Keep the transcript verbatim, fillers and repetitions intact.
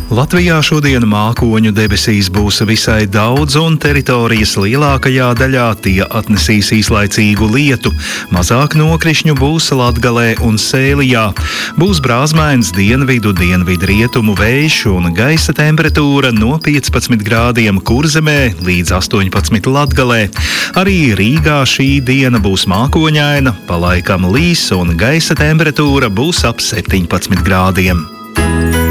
Latvijā šodien mākoņu debesīs būs visai daudz, un teritorijas lielākajā daļā tie atnesīs īslaicīgu lietu. Mazāk nokrišņu būs Latgalē un Sēlijā. Būs brāzmains dienvidu, dienvidu rietumu vējš un gaisa temperatūra no piecpadsmit grādiem Kurzemē līdz astoņpadsmit Latgalē. Arī Rīgā šī diena būs mākoņaina, pa laikam līs un gaisa temperatūra būs ap septiņpadsmit grādiem.